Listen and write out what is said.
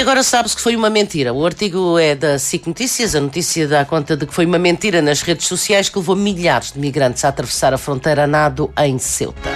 agora sabe-se que foi uma mentira. O artigo é da SIC Notícias. A notícia dá conta de que foi uma mentira nas redes sociais que levou milhares de migrantes a atravessar a fronteira a nado em Ceuta.